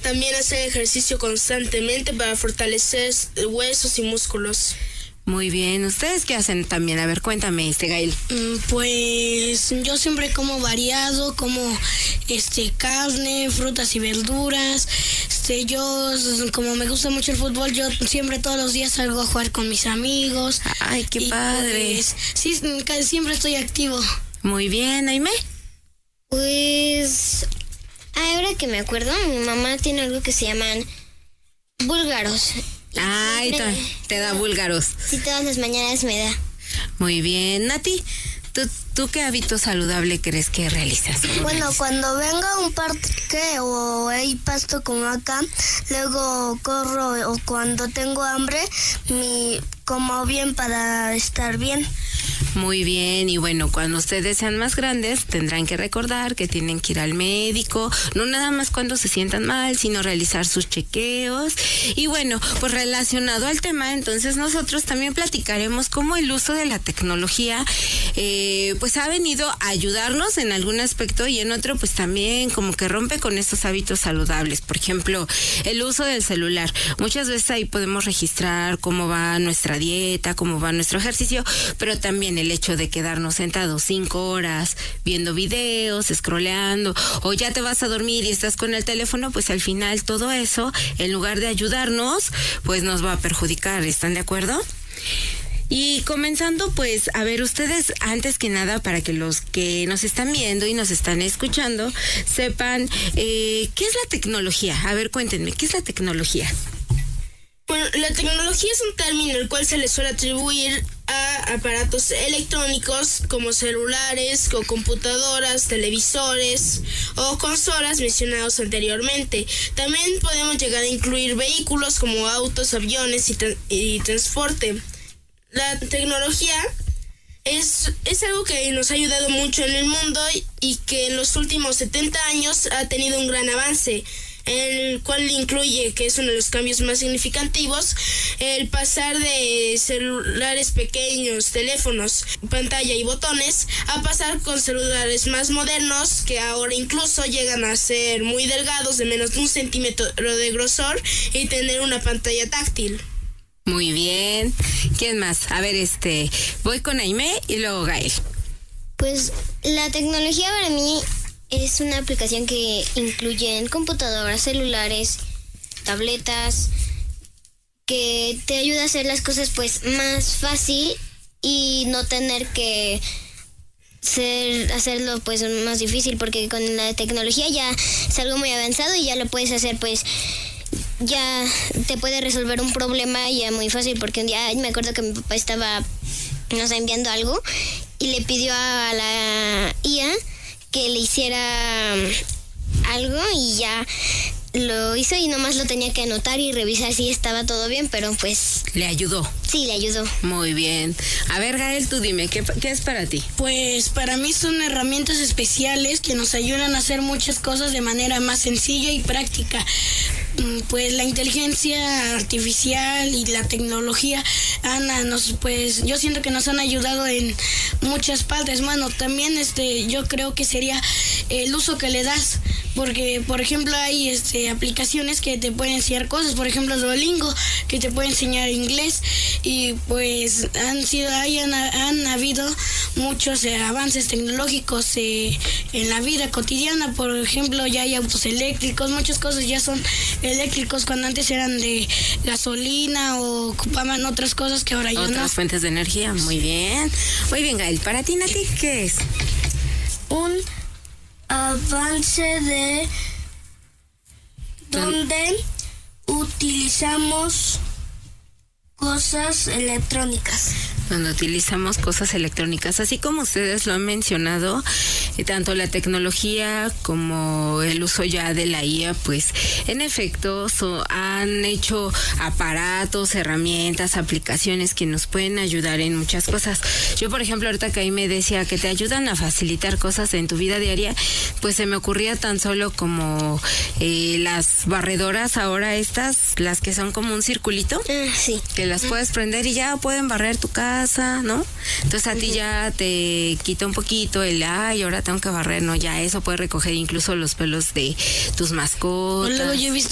También hacer ejercicio constantemente para fortalecer huesos y músculos. Muy bien, ¿ustedes qué hacen también? A ver, cuéntame, Gael. Pues yo siempre como variado, como carne, frutas y verduras. Yo, como me gusta mucho el fútbol, yo siempre todos los días salgo a jugar con mis amigos. Ay, qué padre. Pues, sí, siempre estoy activo. Muy bien, Aimé. Pues ahora que me acuerdo, mi mamá tiene algo que se llaman búlgaros. Ay, te da búlgaros. Sí, todas las mañanas me da. Muy bien, Nati, ¿tú qué hábito saludable crees que realizas? Bueno, cuando venga a un parque o hay pasto como acá, luego corro, o cuando tengo hambre, como bien para estar bien. Muy bien, y bueno, cuando ustedes sean más grandes tendrán que recordar que tienen que ir al médico, no nada más cuando se sientan mal, sino realizar sus chequeos. Y bueno, pues relacionado al tema, entonces nosotros también platicaremos cómo el uso de la tecnología pues ha venido a ayudarnos en algún aspecto y en otro pues también como que rompe con estos hábitos saludables. Por ejemplo, el uso del celular. Muchas veces ahí podemos registrar cómo va nuestra dieta, cómo va nuestro ejercicio, pero también el hecho de quedarnos sentados 5 horas viendo videos, scrolleando, o ya te vas a dormir y estás con el teléfono, pues al final todo eso, en lugar de ayudarnos, pues nos va a perjudicar. ¿Están de acuerdo? Y comenzando, pues, a ver, ustedes, antes que nada, para que los que nos están viendo y nos están escuchando sepan, ¿qué es la tecnología? A ver, cuéntenme, ¿qué es la tecnología? Bueno, la tecnología es un término el cual se le suele atribuir a aparatos electrónicos como celulares o computadoras, televisores o consolas mencionados anteriormente. También podemos llegar a incluir vehículos como autos, aviones y transporte. La tecnología es algo que nos ha ayudado mucho en el mundo y que en los últimos 70 años ha tenido un gran avance, el cual incluye, que es uno de los cambios más significativos, el pasar de celulares pequeños, teléfonos, pantalla y botones, a pasar con celulares más modernos que ahora incluso llegan a ser muy delgados, de menos de 1 centímetro de grosor, y tener una pantalla táctil. Muy bien. ¿Quién más? A ver, voy con Aimé y luego Gael. Pues la tecnología para mí es una aplicación que incluye computadoras, celulares, tabletas, que te ayuda a hacer las cosas pues más fácil y no tener que hacerlo pues más difícil, porque con la tecnología ya es algo muy avanzado y ya lo puedes hacer pues ya te puede resolver un problema ya muy fácil, porque un día me acuerdo que mi papá estaba enviando algo y le pidió a la IA que le hiciera algo y ya lo hizo y nomás lo tenía que anotar y revisar si estaba todo bien, pero pues... ¿Le ayudó? Sí, le ayudó. Muy bien. A ver, Gael, tú dime, ¿qué es para ti? Pues para mí son herramientas especiales que nos ayudan a hacer muchas cosas de manera más sencilla y práctica. Pues la inteligencia artificial y la tecnología pues yo siento que nos han ayudado en muchas partes. Bueno, también yo creo que sería el uso que le das, porque por ejemplo hay aplicaciones que te pueden enseñar cosas, por ejemplo Duolingo, que te puede enseñar inglés, y pues han habido muchos avances tecnológicos en la vida cotidiana. Por ejemplo, ya hay autos eléctricos, muchas cosas ya son eléctricos cuando antes eran de gasolina o ocupaban otras cosas que ahora ya no. Otras fuentes de energía. Muy bien. Muy bien, Gael. Para ti, Nati, ¿qué es? Un avance de donde utilizamos cosas electrónicas. Donde utilizamos cosas electrónicas, así como ustedes lo han mencionado, tanto la tecnología como el uso ya de la IA, pues en efecto han hecho aparatos, herramientas, aplicaciones que nos pueden ayudar en muchas cosas. Yo, por ejemplo, ahorita que ahí me decía que te ayudan a facilitar cosas en tu vida diaria, pues se me ocurría tan solo como las barredoras ahora las que son como un circulito, Sí. que las puedes prender y ya pueden barrer tu casa, ¿no? Entonces a ti ya te quita un poquito y ahora tengo que barrer, ¿no? Ya eso puede recoger incluso los pelos de tus mascotas. Luego yo he visto